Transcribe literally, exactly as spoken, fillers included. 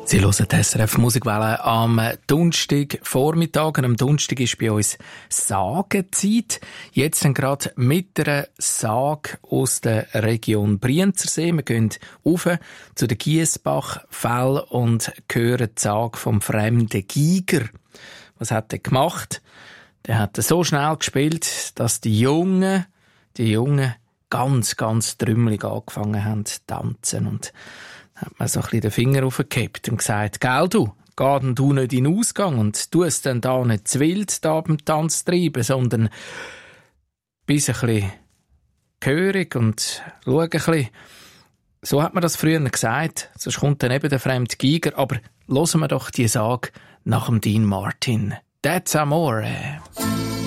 Sie hören die S R F Musikwelle am Donnerstagvormittag. Am Donnerstag ist bei uns Sagenzeit. Jetzt dann gerade mit einer Sage aus der Region Brienzersee. Wir gehen rauf zu den Giessbachfällen und hören die Sage vom fremden Giger. Was hat er gemacht? Der hat so schnell gespielt, dass die Jungen, die Jungen ganz, ganz trümmelig angefangen haben zu tanzen. Und hat man so ein bisschen den Finger aufgehebt und gesagt, «Gell du, geh denn du nicht in den Ausgang und tu es dann da nicht zu wild da beim Tanz treiben, sondern bist ein bisschen gehörig und schau ein bisschen.» So hat man das früher gesagt, sonst kommt dann eben der fremde Giger, aber hören wir doch die Sage nach dem Dean Martin. «That's Amore.»